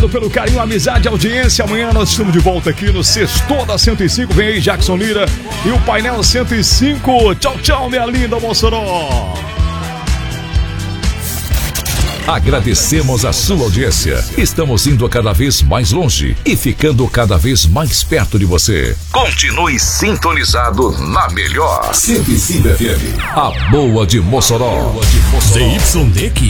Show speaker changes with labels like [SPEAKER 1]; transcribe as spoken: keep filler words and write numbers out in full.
[SPEAKER 1] Pelo carinho, amizade, audiência. Amanhã nós estamos de volta aqui no Sextou da cento e cinco. Vem aí Jackson Lira e o Painel cento e cinco. Tchau, tchau, minha linda Mossoró.
[SPEAKER 2] Agradecemos a sua audiência. Estamos indo cada vez mais longe e ficando cada vez mais perto de você. Continue sintonizado na melhor cento e cinco F M. A boa de Mossoró.
[SPEAKER 3] Z Y D Q